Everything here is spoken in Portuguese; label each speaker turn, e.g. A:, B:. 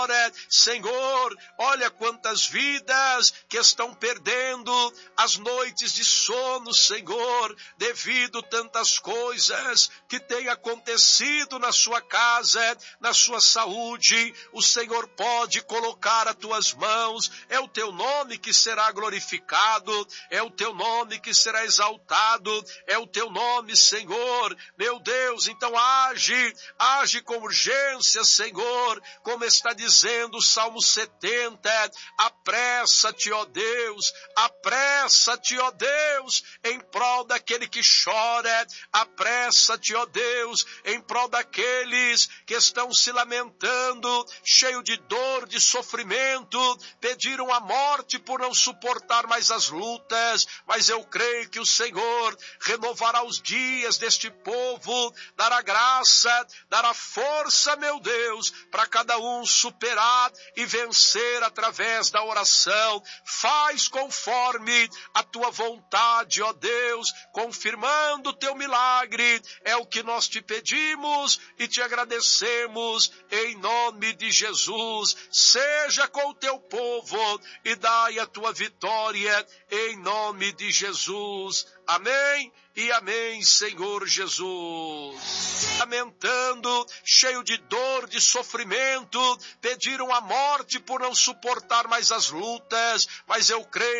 A: Senhor, olha quantas vidas que estão perdendo as noites de sono, Senhor, devido a tantas coisas que têm acontecido na sua casa, na sua saúde. O Senhor pode colocar as tuas mãos, é o teu nome que será glorificado, é o teu nome que será exaltado, é o teu nome, Senhor, meu Deus. Então age com urgência, Senhor, como está dizendo o Salmo 70, apressa-te, ó Deus, em prol daquele que chora, apressa-te, ó Deus, em prol daqueles que estão se lamentando, cheio de dor, de sofrimento, pediram a morte por não suportar mais as lutas, mas eu creio que o Senhor renovará os dias deste povo, dará graça, dará força, meu Deus, para cada um superar e vencer através da oração. Faz conforme a tua vontade, ó Deus, confirmando o teu milagre. É o que nós te pedimos e te agradecemos em nome de Jesus. Seja com o teu povo e dai a tua vitória em nome de Jesus. Amém e amém, Senhor Jesus. Lamentando, cheio de dor, de sofrimento, pediram a morte por não suportar mais as lutas, mas eu creio